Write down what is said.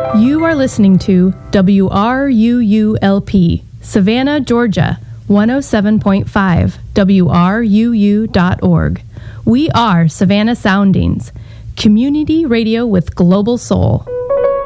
You are listening to WRUULP, Savannah, Georgia, 107.5, WRUU.org. We are Savannah Soundings, community radio with global soul.